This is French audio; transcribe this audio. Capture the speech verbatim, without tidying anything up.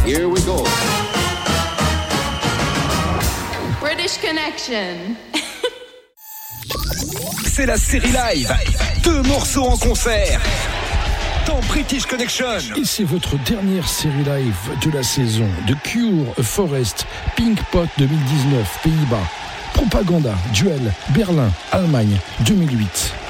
Here we go. British Connection. C'est la série live. Deux morceaux en concert dans British Connection. Et c'est votre dernière série live de la saison. The Cure, A Forest, Pink Pot deux mille dix-neuf, Pays-Bas. Propaganda, Duel, Berlin, Allemagne, deux mille huit.